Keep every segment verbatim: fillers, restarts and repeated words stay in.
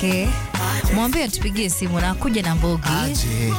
yake. Mwambie tupigie simu na kuja na mbogi. Aje.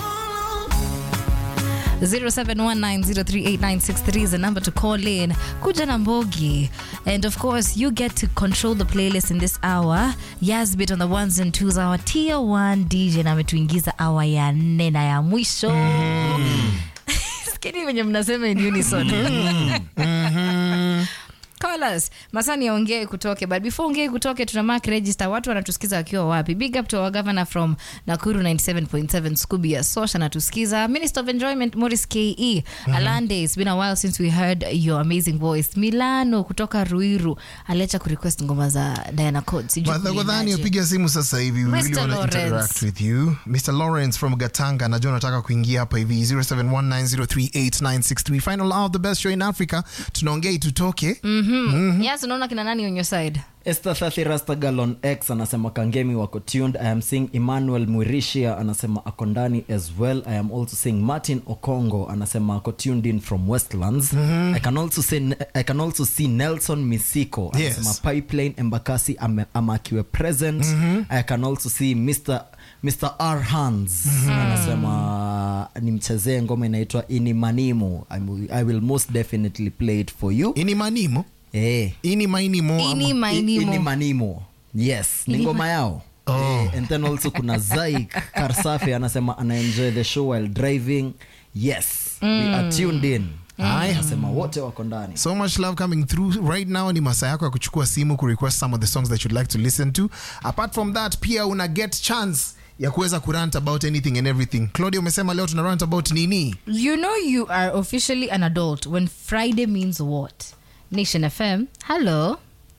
zero seven one nine zero three eight nine six three is the number to call in. Kuja na mbogi. And of course, you get to control the playlist in this hour. Yazbit on the ones and twos, our tier one D J na ametuingiza hour ya nne na ya mwisho. Mm. Skini venye mnasema in unison. Mm. Call us. Masani yaongee kutoke. But before ongee kutoke, tuna mark register. Watu wanatusikiza wakiwa wapi? Big up to our governor from Nakuru ninety-seven point seven, Scooby Asosha anatusikiza. Minister of Enjoyment, Morris K E. Mm-hmm. Alande, it's been a while since we heard your amazing voice. Milano kutoka Ruiru aliacha kurequest ngoma za Diana Codes. Madhagodhani upiga simu sasa hivi. We really want to interact with you. Mister Lawrence from Gatanga, najua nataka kuingia hapa hivi. zero seven one nine zero three eight nine six three. Final hour of the best show in Africa. Tunaongea tutoke. Mhm. Mm-hmm. Yes, unaona kina nani on your side? Esther thirty Rasta Gallon X anasema Kangemi wako tuned. I am seeing Emmanuel Mwirishia anasema ako ndani as well. I am also seeing Martin Okongo anasema ako tuned in from Westlands. Mm-hmm. I can also see I can also see Nelson Misiko anasema yes. Pipeline Embakasi ama akiwe present. Mm-hmm. I can also see Mr Mr R Hans. Mm-hmm. Anasema nimchezee ngoma inaitwa Inimanimo. I will most definitely play it for you. Inimanimo? Eh. Ini mainimo. Ini mainimo. Ini manimo. Yes, ni ngoma yao. Oh. Eh, and then also kuna Zaik Karsafi anasema ana enjoy the show while driving. Yes, mm. we are tuned in. Hai, anasema wote wako ndani. So much love coming through right now. Ni masaa yako ya kuchukua simu ku request some of the songs that you'd like to listen to. Apart from that, pia una get chance ya kuweza kurant about anything and everything. Claudia, umesema leo tuna rant about nini? You know you are officially an adult when Friday means what? Nation F M. Hello.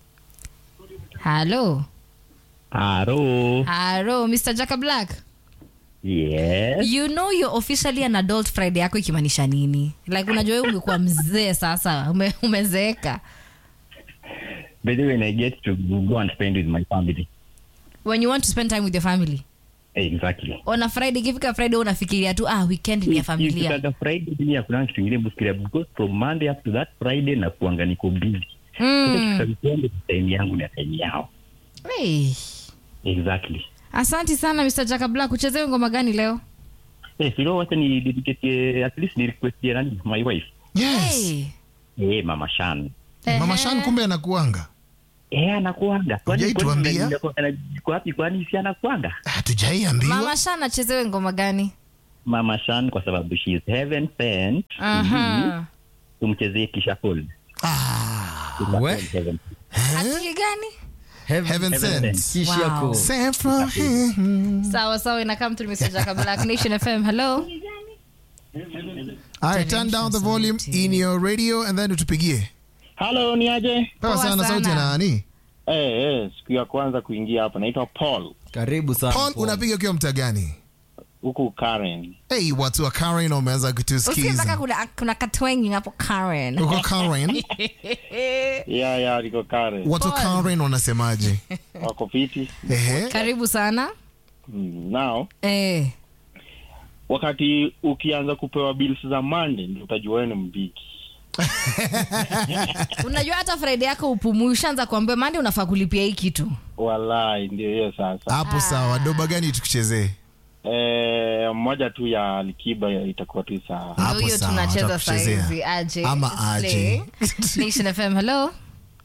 Hello. Hello. Hello, Mister Jaka Black. Yes. You know you're officially an adult Friday yako ikimaanisha nini? Like unajua wewe umekuwa mzee sasa, ume, umezeeka. By the way, when I get to go and spend with my family. When you want to spend time with your family. Exactly. On a Friday, ikifika Friday unafikiria tu ah weekend ni ya familia. Ikifika Friday ni ya kuna kitu kingine buskiria because from Monday up to that Friday na kuanga niko busy. Mm. Sasa weekend time yangu na time yao. Hey. Exactly. Asante sana Mister Jaka Black. Uchezee ngoma gani leo? Eh, sio wacha ni dedicate at least ni request ya nani my wife. Yes. Hey. Eh, Mama Shan. Mama Shan kumbe anakuanga. Eh, anakuanga. Kwani tuambia? Kwa wapi kwani si anakuanga? Hatujaiambiwa. Mama Shan achezewe ngoma gani? Mama Shan kwa sababu she is heaven sent. Aha. Tumchezee kisha cold. Ah. We? Ati gani? Heaven, Heaven sent. Kisha Wow. cold. Sent from him. Sawa sawa, ina come through Mister Jaka Black. Nation F M. Hello. All right, turn down the volume in your radio and then utupigie. Hello, ni aje? Poa sana, sauti ya nani? Eh, eh, siku ya kwanza kuingia hapa. Naitwa Paul. Karibu sana. Paul, unapiga ukiwa mtaa gani? Huku Karen. Hey, watu wa Karen wameanza kutusikiza. Usiweza kuna kuna katwengi hapo Karen. Uko Karen? Yeah, yeah, niko Karen. Watu wa Karen wanasemaje? Wako fiti. Ehe. Karibu sana. Mm, now, Eh. wakati ukianza kupewa bills za Monday, ndio utajua wewe ni mbiki. Unajua hata Friday yako upumui ushaanza kuambia Monday unafaa kulipia hii kitu. Wallahi, ndio hiyo sasa. Hapo sawa. Doba gani tukuchezee? Eh, moja tu ya Alikiba itakuwa tu sawa. Hapo Ndio hiyo sawa, tunacheza tutakuchezea. saizi aje. Ama aje. Nation F M. Hello.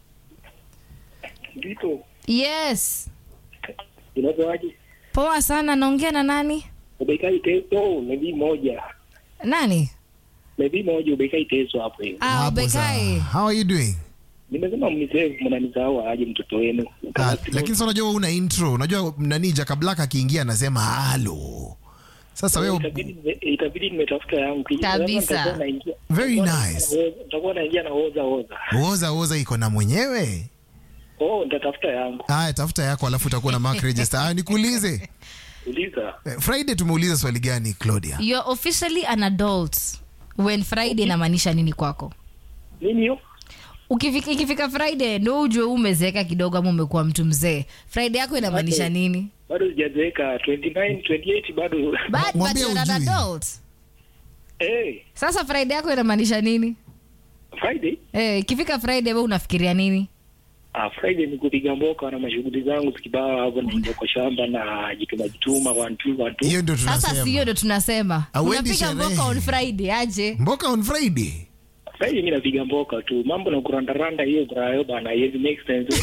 Dito, Yes. inakuwaje? Poa sana, naongea na nani? Ubekai teso, maybe moja. Nani? Maybe moja ubekai teso hapo hivi. Ah, Hapo sawa. Bekai. How are you doing? Nimesema mnisave mnanisahau aje mtoto wenu. Ah, lakini sasa unajua una intro. Unajua nani Jaka Black akiingia anasema halo. Sasa wewe itabidi itabidi nimetafuta yangu. Kabisa. very nice. Nitakuwa naingia na oza oza. Oza oza iko na mwenyewe. Oh, nitatafuta yangu. Haya, tafuta yako alafu utakuwa na mark register. Ah, nikuulize. Uliza. Friday tumeuliza swali gani Claudia? You're officially an adult when Friday inamaanisha nini kwako? Nini hiyo? Ukifika ikifika Friday ndio ujue umezeeka kidogo ama umekuwa mtu mzee. Friday yako inamaanisha nini? Bado sijazeeka twenty nine twenty eight bado. But, but Mwambie you're an ujui. adult. Eh, Sasa Friday yako inamaanisha nini? Friday? Eh, ikifika Friday wewe unafikiria nini? Ah, Friday ni kupiga mboka na mashughuli zangu kibao hapo, naingia kwa shamba na jituma jituma one two one two. Hiyo ndio Sasa tunasema. sio ndo tunasema. Hauendi Unapiga sherehe. mboka on Friday aje? Mboka on Friday. Friday mimi napiga mboka tu. Mambo na kurandaranda hiyo brayo bana, yes make sense.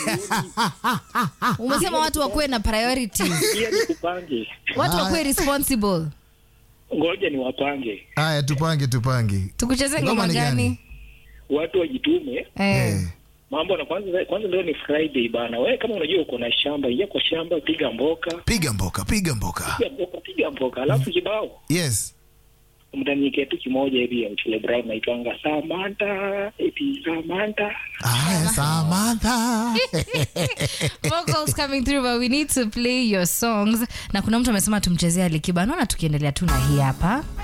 Umesema watu wakuwe na priorities. Pia ni kupange. Watu wakuwe responsible. Ngoja ni wapange. Haya, tupange tupange. Tukucheze Ngoma ngoma ni gani? gani? Watu wajitume. Eh. Eh. Mambo na kwanza kwanza leo ni Friday bana. Wewe kama unajua uko na shamba, ingia kwa shamba, piga mboka. Piga mboka, piga mboka. Piga mboka, piga mboka. Alafu kibao. Yes. Mtanikie tu kimoja hivi ya Mchele Brown naitwanga Samantha, eti Samantha. Aya, Samantha. Vocals coming through, but we need to play your songs. Na kuna mtu amesema tumchezea Alikiba. Naona tukiendelea tu na hii hapa.